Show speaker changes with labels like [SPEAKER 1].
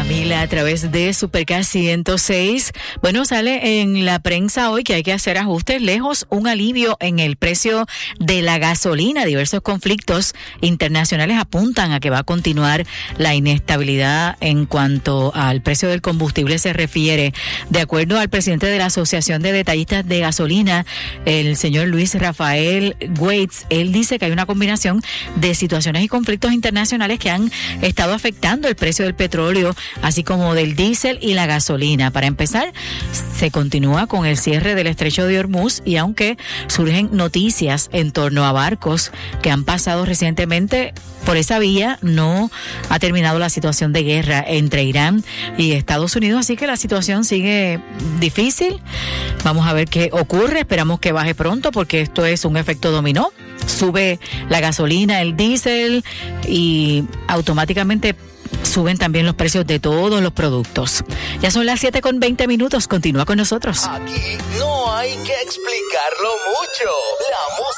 [SPEAKER 1] Camila, a través de Supercast 106. Bueno, sale en la prensa hoy que hay que hacer ajustes. Lejos un alivio en el precio de la gasolina. Diversos conflictos internacionales apuntan a que va a continuar la inestabilidad en cuanto al precio del combustible se refiere. De acuerdo al presidente de la Asociación de Detallistas de Gasolina, el señor Luis Rafael Waits, él dice que hay una combinación de situaciones y conflictos internacionales que han estado afectando el precio del petróleo, así como del diésel y la gasolina. Para empezar, se continúa con el cierre del estrecho de Hormuz y aunque surgen noticias en torno a barcos que han pasado recientemente por esa vía, no ha terminado la situación de guerra entre Irán y Estados Unidos, así que la situación sigue difícil. Vamos a ver qué ocurre, esperamos que baje pronto porque esto es un efecto dominó. Sube la gasolina, el diésel y automáticamente suben también los precios de todos los productos. Ya son las 7:20. Continúa con nosotros.
[SPEAKER 2] Aquí no hay que explicarlo mucho. La música